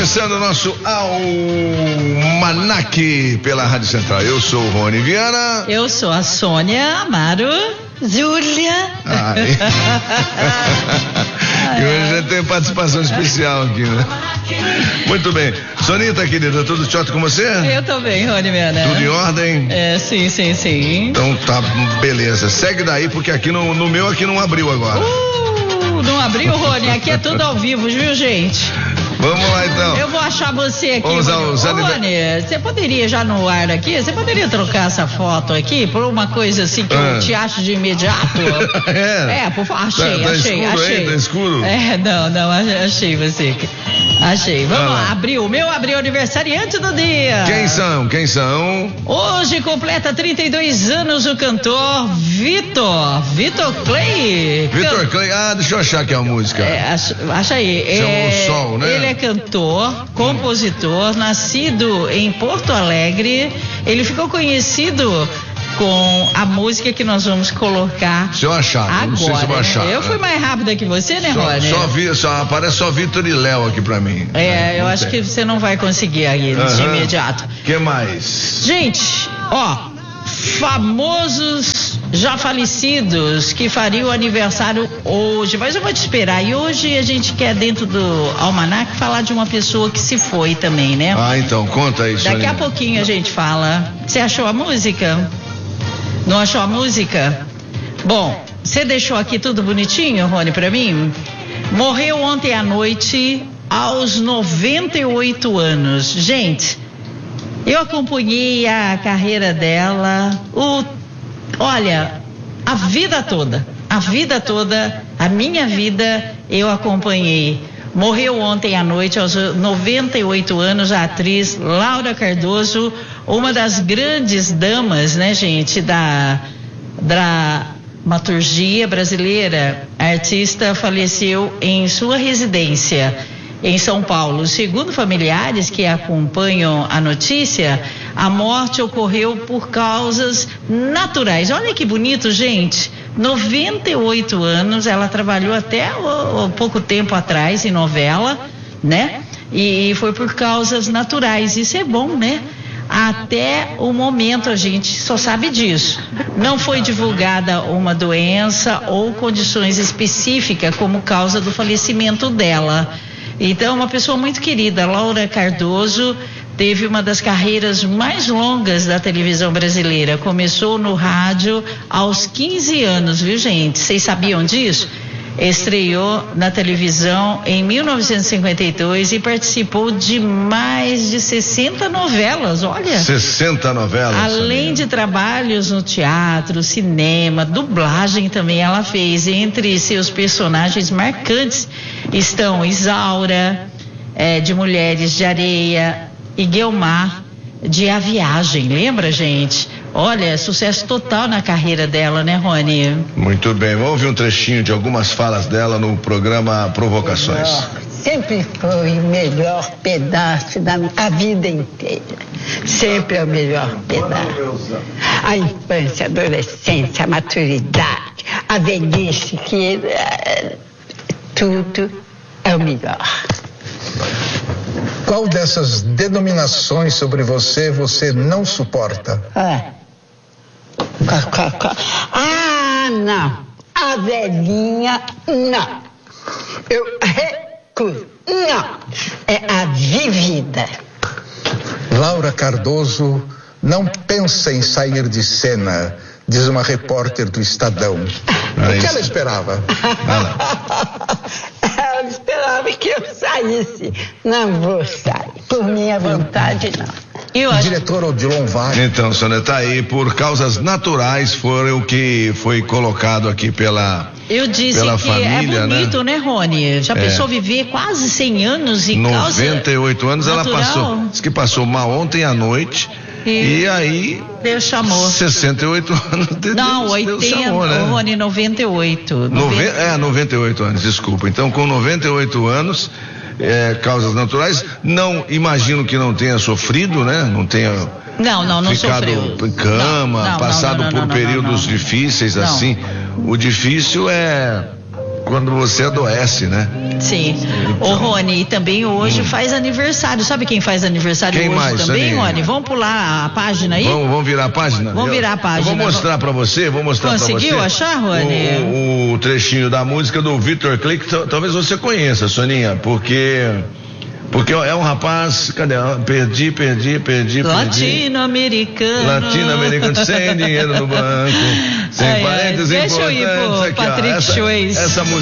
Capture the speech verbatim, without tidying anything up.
Começando o nosso Almanac pela Rádio Central. Eu sou o Rony Viana. Eu sou a Sônia Amaro. Júlia. E hoje já tem participação especial aqui, né? Muito bem. Sonita, querida, tudo tchau com você? Eu tô bem, Rony Viana. Tudo em ordem? É, sim, sim, sim. Então tá, beleza. Segue daí, porque aqui no, no meu aqui não abriu agora. Uh, não abriu, Rony? Aqui é tudo ao vivo, viu, gente? Vamos lá, então. Eu vou achar você aqui. Vamos Rony. usar, Ô, Rony, você poderia já no ar aqui, você poderia trocar essa foto aqui por uma coisa assim que ah. eu te acho de imediato? É, é por favor, achei, tá, tá achei, escuro achei. Aí, tá escuro? É, não, não, achei você. Achei. Vamos ah. lá, abriu. O meu abriu aniversariante do dia. Quem são? Quem são? Hoje completa trinta e dois anos o cantor Vitor. Vitor Clay. Vitor Can... Clay. Ah, deixa eu achar aqui a música. É, acha, acha aí. Chamou é, o sol, né? Ele é cantor, compositor, hum. nascido em Porto Alegre. Ele ficou conhecido com a música que nós vamos colocar. Se eu achar, agora. Não sei se eu vou achar. Eu fui mais rápida que você, né, só, Rony? Só vi, só, aparece só Vitor e Léo aqui pra mim. É, eu não acho tem. que você não vai conseguir aí uh-huh. de imediato. Que mais? Gente, ó, famosos já falecidos que fariam aniversário hoje, mas eu vou te esperar. E hoje a gente quer, dentro do Almanac, falar de uma pessoa que se foi também, né? Ah, então, conta aí, Daqui Soninha. a pouquinho a gente fala. Você achou a música? Não achou a música? Bom, você deixou aqui tudo bonitinho, Rony, pra mim? Morreu ontem à noite aos noventa e oito anos. Gente, eu acompanhei a carreira dela, o, olha, a vida toda, a vida toda, a minha vida eu acompanhei. Morreu ontem à noite, aos noventa e oito anos, a atriz Laura Cardoso, uma das grandes damas, né, gente, da dramaturgia brasileira. A artista faleceu em sua residência em São Paulo. Segundo familiares que acompanham a notícia, a morte ocorreu por causas naturais. Olha que bonito, gente. noventa e oito anos, ela trabalhou até o, o, pouco tempo atrás em novela, né? E, e foi por causas naturais. Isso é bom, né? Até o momento a gente só sabe disso. Não foi divulgada uma doença ou condições específicas como causa do falecimento dela. Então, uma pessoa muito querida, Laura Cardoso, teve uma das carreiras mais longas da televisão brasileira. Começou no rádio aos quinze anos, viu, gente? Vocês sabiam disso? Estreou na televisão em mil novecentos e cinquenta e dois e participou de mais de sessenta novelas, olha. sessenta novelas. Além de trabalhos no teatro, cinema, dublagem também ela fez. Entre seus personagens marcantes estão Isaura, é, de Mulheres de Areia, e Guelmar, de A Viagem. Lembra, gente? Olha, sucesso total na carreira dela, né, Rony? Muito bem, vamos ouvir um trechinho de algumas falas dela no programa Provocações. Melhor, sempre foi o melhor pedaço da a vida inteira. Sempre é o melhor pedaço. A infância, a adolescência, a maturidade, a velhice, que tudo é o melhor. Qual dessas denominações sobre você você não suporta? Ah, ah não. A velhinha, não. Eu recuso. Não. É a vivida. Laura Cardoso não pensa em sair de cena, diz uma repórter do Estadão. O que ela esperava? Ela esperava que eu saísse. Não vou sair. Por minha vontade, não. Eu acho... Diretor Odilon Vale. Então, Sônia, tá aí, por causas naturais foi o que foi colocado aqui pela Eu disse pela que família, é bonito, né, né Rony? Já é. pensou viver quase cem anos e noventa e oito anos natural? Ela passou, disse que passou mal ontem à noite. E, e aí Deus chamou. sessenta e oito anos de Não, Deus, oitenta, Deus chamou, né? Rony, noventa e oito. Nove... É, noventa e oito anos, desculpa. Então, com noventa e oito anos, é, causas naturais, não, imagino que não tenha sofrido, né? Não tenha não, não, não ficado sofreu. em cama, não, não, passado não, não, por não, períodos não, não, não. difíceis Não. assim. O difícil é quando você adoece, né? Sim. Então... Ô, Rony, e também hoje hum. faz aniversário. Sabe quem faz aniversário quem hoje mais, também, Soninha? Rony? Vamos pular a página aí? Vamos, vamos virar a página? Vamos virar a página. Eu vou mostrar pra você, vou mostrar pra você. Conseguiu achar, Rony? O, o trechinho da música do Victor Clay, que talvez você conheça, Soninha, porque... Porque é um rapaz, cadê? Perdi, perdi, perdi, perdi. Latino-americano. Latino-americano, sem dinheiro no banco, sem ai, parentes ai, importantes. Deixa eu ir pro aqui, Patrick ó, essa, Swayze. Essa música.